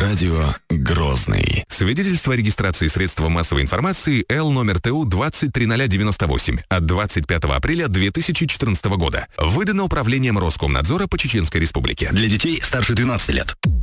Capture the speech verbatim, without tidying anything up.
Радио Грозный. Свидетельство о регистрации средства массовой информации Л номер Т У двадцать три ноль девяносто восемь от двадцать пятого апреля две тысячи четырнадцатого года. Выдано Управлением Роскомнадзора по Чеченской Республике. Для детей старше двенадцати лет.